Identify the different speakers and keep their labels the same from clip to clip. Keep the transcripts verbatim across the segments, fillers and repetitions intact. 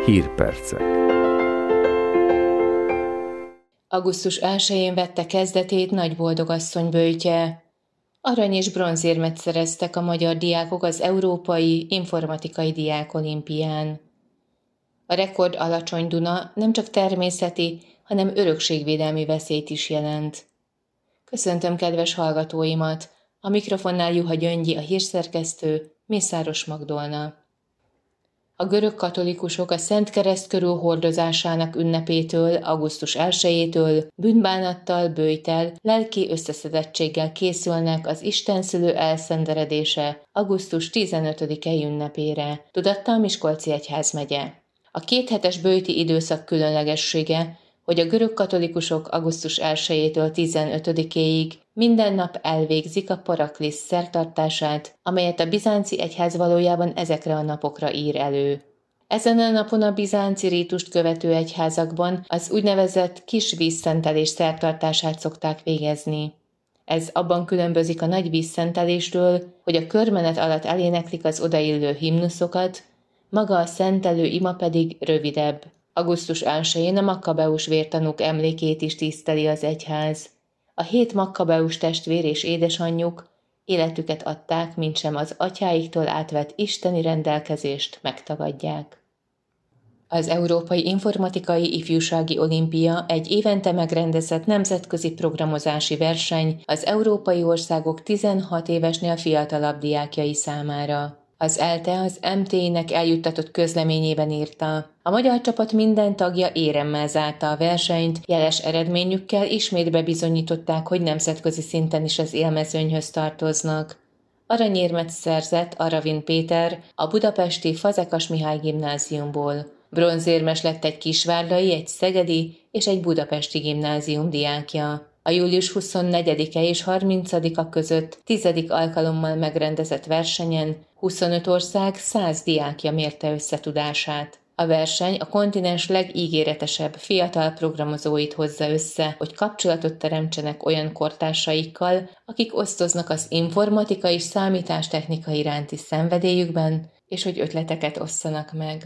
Speaker 1: Hírpercek.
Speaker 2: augusztus elsején vette kezdetét Nagyboldogasszony böjtje. Arany- és bronzérmet szereztek a magyar diákok az Európai Informatikai Diákolimpián. A rekord alacsony Duna nem csak természeti, hanem örökségvédelmi veszélyt is jelent. Köszöntöm kedves hallgatóimat! A mikrofonnál Juha Gyöngyi, a hírszerkesztő, Mészáros Magdolna. A görög katolikusok a Szent Kereszt körül hordozásának ünnepétől, augusztus elsejétől bűnbánattal, böjttel, lelki összeszedettséggel készülnek az istenszülő elszenderedése augusztus tizenötödikei ünnepére, tudatta a Miskolci egyházmegye. A kéthetes böjti időszak különlegessége, hogy a görög katolikusok augusztus elsejétől tizenötödikéig minden nap elvégzik a Paraklisz szertartását, amelyet a bizánci egyház valójában ezekre a napokra ír elő. Ezen a napon a bizánci rítust követő egyházakban az úgynevezett kis vízszentelés szertartását szokták végezni. Ez abban különbözik a nagy vízszenteléstől, hogy a körmenet alatt eléneklik az odaillő himnuszokat, maga a szentelő ima pedig rövidebb. augusztus elsején a Makkabeus vértanúk emlékét is tiszteli az egyház. A hét Makkabeus testvér és édesanyjuk életüket adták, mintsem az atyáiktól átvett isteni rendelkezést megtagadják. Az Európai Informatikai Ifjúsági Olimpia egy évente megrendezett nemzetközi programozási verseny az európai országok tizenhat évesnél fiatalabb diákjai számára. Az ELTE az em té i-nek eljuttatott közleményében írta: a magyar csapat minden tagja éremmel zárta a versenyt, jeles eredményükkel ismét bebizonyították, hogy nemzetközi szinten is az élmezőnyhöz tartoznak. Aranyérmet szerzett Aravin Péter a budapesti Fazekas Mihály gimnáziumból. Bronzérmes lett egy kisvárdai, egy szegedi és egy budapesti gimnázium diákja. A július huszonnegyedike és harmincadika között tizedik alkalommal megrendezett versenyen huszonöt ország száz diákja mérte össze tudását. A verseny a kontinens legígéretesebb fiatal programozóit hozza össze, hogy kapcsolatot teremtsenek olyan kortársaikkal, akik osztoznak az informatika és számítástechnika iránti szenvedélyükben, és hogy ötleteket osszanak meg.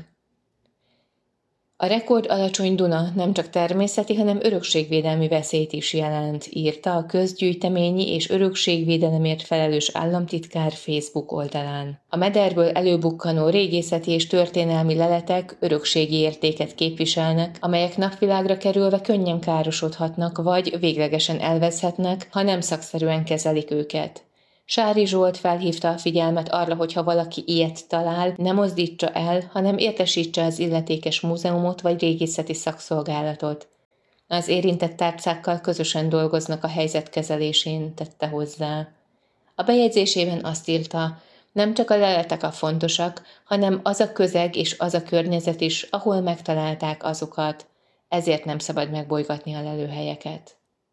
Speaker 2: A rekord alacsony Duna nem csak természeti, hanem örökségvédelmi veszélyt is jelent, írta a közgyűjteményi és örökségvédelemért felelős államtitkár Facebook oldalán. A mederből előbukkanó régészeti és történelmi leletek örökségi értéket képviselnek, amelyek napvilágra kerülve könnyen károsodhatnak vagy véglegesen elveszhetnek, ha nem szakszerűen kezelik őket. Sári Zsolt felhívta a figyelmet arra, hogy ha valaki ilyet talál, ne mozdítsa el, hanem értesítse az illetékes múzeumot vagy régészeti szakszolgálatot. Az érintett tárcákkal közösen dolgoznak a helyzet kezelésén, tette hozzá. A bejegyzésében azt írta: nem csak a leletek a fontosak, hanem az a közeg és az a környezet is, ahol megtalálták azokat, ezért nem szabad megbolygatni a lelőhelyeket.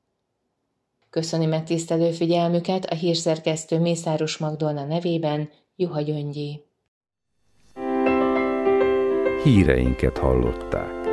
Speaker 2: Köszöni megtisztelő figyelmüket a hírszerkesztő Mészáros Magdolna nevében Juha Gyöngyi.
Speaker 1: Híreinket hallották.